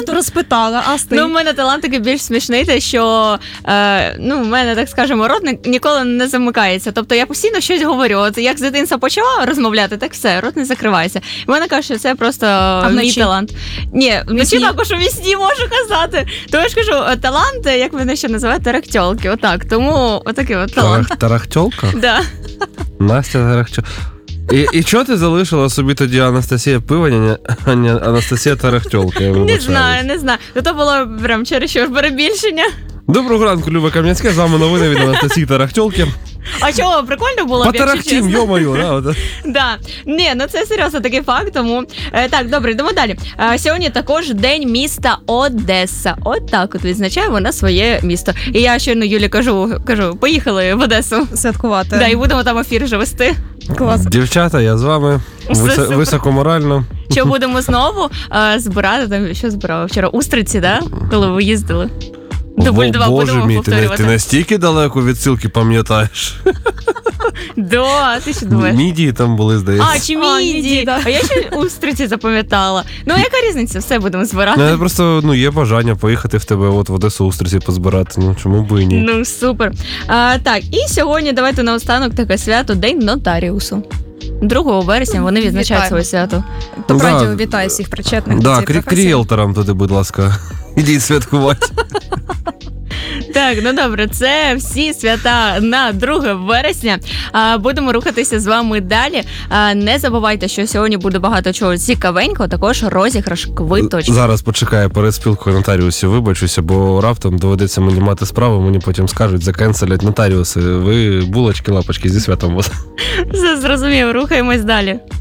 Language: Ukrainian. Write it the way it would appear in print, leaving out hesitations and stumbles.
талант розпитала, а ти? Ну, в мене талант такий більш смішний, те, що в мене, так скажемо, рот ніколи не замикається. Тобто я постійно щось говорю. От як з дитинства почала розмовляти, так все, рот не закривається. І мене кажуть, що це просто мій талант. Ні, вночі також у вісні можу казати. Тому я ж кажу, талант, як мене ще називають, тарахтьолки. Отак. Тому отакий от талант. Тарахтьолка? Да. Настя Тарахтьолка. І чого ти залишила собі тоді Анастасія Пиваня, а не Анастасія Тарахтьолка? Не знаю. То було прям через що ж перебільшення. Доброго ранку, Люба Кам'янська, з вами новини від Анастасії Тарахтьолки. А чого, прикольно було б, якщо Потарахтім, чесно. йо-моє, да? Да. Ні, ну це серйозно такий факт, тому... Так, добре, йдемо далі. Сьогодні також День міста Одеса. От так от відзначає вона своє місто. І я щойно Юлі кажу, поїхали в Одесу. Святкувати. Да, і будемо там ефір вже вести. Клас. Дівчата, я з вами. Високоморально. Що будемо знову збирати, там, що збирали вчора? Устриці, да? Коли ви їздили. Дубль 2 Боже будемо мій, повторювати. ти настільки далеко від ссылки пам'ятаєш? Да, ти що думаєш? Мідії там були, здається. А, чи міді? да. А я ще устриці запам'ятала. Ну, яка різниця? Все будемо збирати. Ну, просто є бажання поїхати в тебе в Одесу устриці позбирати. Ну, чому б і ні? Ну, супер. Так, і сьогодні давайте наостанок таке свято День нотаріусу. 2 вересня вони відзначають своє свято. То Да. радіо вітає всіх причетних до Да, цієї професії. кріелторам туди, будь ласка, ідіть святкувати. Так, ну добре, це всі свята на 2 вересня. Будемо рухатися з вами далі. Не забувайте, що сьогодні буде багато чого цікавенького, також розіграш квиточок. Зараз почекаю перед спілкою нотаріусів, вибачуся, бо раптом доведеться мені мати справу, мені потім скажуть, закенселять нотаріуси. Ви булочки-лапочки зі святом вас. Все зрозумів, рухаємось далі.